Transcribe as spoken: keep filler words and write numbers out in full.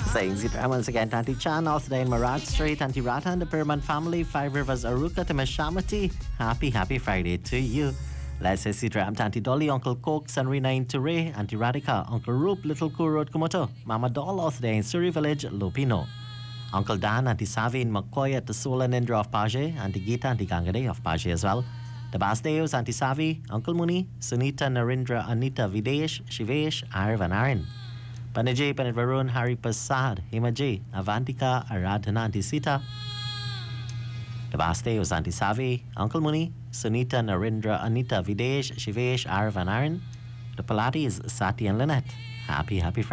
Saying Zitra once again, Tanti Chan, also in Marat Street, Tanti Rata and the Perman family, Five Rivers Aruka to Meshamati. Happy, happy Friday to you. Let's say Zitra, Tanti Dolly, Uncle Coke, Sanrina in Ture, Auntie Radhika, Uncle Roop, Little Kurot Kumoto, Mama Doll, also in Surrey Village, Lupino. Uncle Dan, Auntie Savi in McCoy at the Soul and Indra of Paje, Auntie Gita, Auntie Gangade of Paje as well. The Basdeos, Auntie Savi, Uncle Muni, Sunita, Narendra, Anita, Videsh, Shivesh, Arv and Aaron. Panajay, Panit Varun, Hari Prasad, Himajay, Avantika, Aradhana, Auntie Sita. The Basdeos, Auntie Savi, Uncle Muni, Sunita, Narendra, Anita, Videsh, Shivesh, Arv and Aaron. The Pilates, Sati and Lynette. Happy, happy Friday.